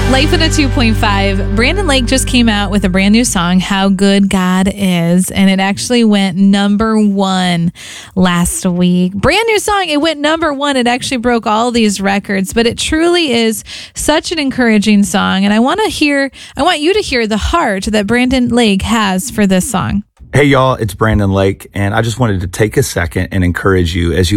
Life at a 2.5. Brandon Lake just came out with a brand new song, How Good God Is, and it actually went number one last week. Brand new song. It went number one. It actually broke all these records, but it truly is such an encouraging song. And I want you to hear the heart that Brandon Lake has for this song. Hey, y'all, it's Brandon Lake, and I just wanted to take a second and encourage you as you